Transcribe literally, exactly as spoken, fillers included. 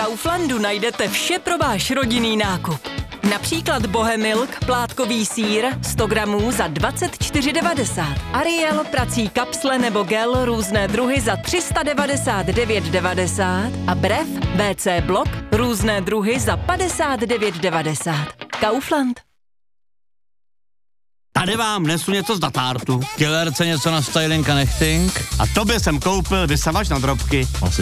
Kauflandu najdete vše pro váš rodinný nákup. Například Bohemilk, plátkový sýr, sto gramů za dvacet čtyři devadesát. Ariel, prací kapsle nebo gel, různé druhy za tři sta devadesát devět devadesát. A Brev, W C blok, různé druhy za padesát devět devadesát. Kaufland. Tady vám nesu něco z datártu. Killerce něco na styling a nechting. A tobě jsem koupil vysavač na drobky.